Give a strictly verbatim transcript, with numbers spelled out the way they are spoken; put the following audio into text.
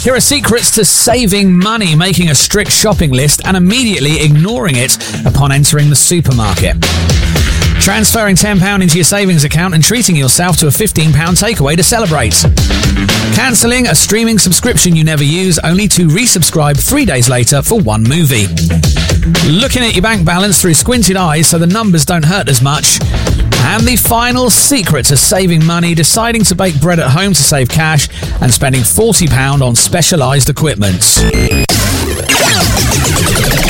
Here are secrets to saving money: making a strict shopping list and immediately ignoring it upon entering the supermarket. Transferring ten pounds into your savings account and treating yourself to a fifteen pounds takeaway to celebrate. Cancelling a streaming subscription you never use only to resubscribe three days later for one movie. Looking at your bank balance through squinted eyes so the numbers don't hurt as much. And the final secret to saving money: deciding to bake bread at home to save cash and spending forty pounds on specialised equipment.